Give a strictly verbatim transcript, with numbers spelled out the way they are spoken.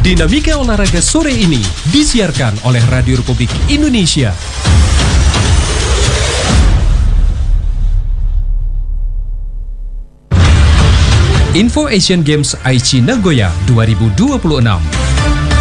Dinamika olahraga sore ini disiarkan oleh Radio Republik Indonesia. Info Asian Games Aichi Nagoya dua ribu dua puluh enam.